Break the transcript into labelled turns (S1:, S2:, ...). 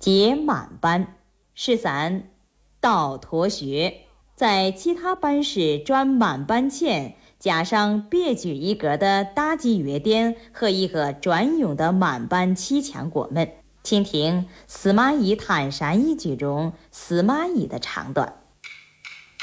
S1: 写满班是咱道陀学，在其他班式专满班前加上别具一格的打击乐点和一个专用的满班起腔过门。请听司马懿谈山一句中司马懿的唱段。